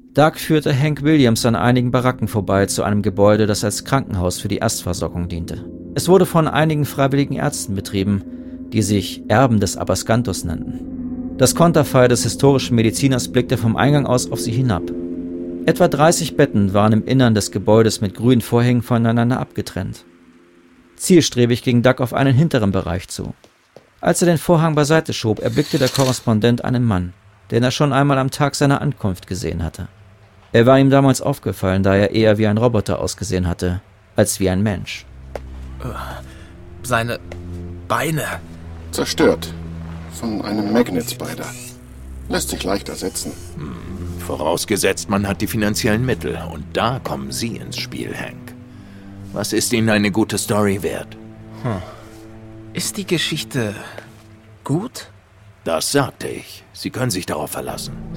Doug führte Hank Williams an einigen Baracken vorbei zu einem Gebäude, das als Krankenhaus für die Erstversorgung diente. Es wurde von einigen freiwilligen Ärzten betrieben, die sich Erben des Abascantos nannten. Das Konterfei des historischen Mediziners blickte vom Eingang aus auf sie hinab. Etwa 30 Betten waren im Innern des Gebäudes mit grünen Vorhängen voneinander abgetrennt. Zielstrebig ging Doug auf einen hinteren Bereich zu. Als er den Vorhang beiseite schob, erblickte der Korrespondent einen Mann, den er schon einmal am Tag seiner Ankunft gesehen hatte. Er war ihm damals aufgefallen, da er eher wie ein Roboter ausgesehen hatte, als wie ein Mensch. Seine Beine. Zerstört. Von einem Magnet-Spider. Lässt sich leicht ersetzen. Vorausgesetzt, man hat die finanziellen Mittel. Und da kommen Sie ins Spiel, Hank. Was ist Ihnen eine gute Story wert? Ist die Geschichte gut? Das sagte ich. Sie können sich darauf verlassen.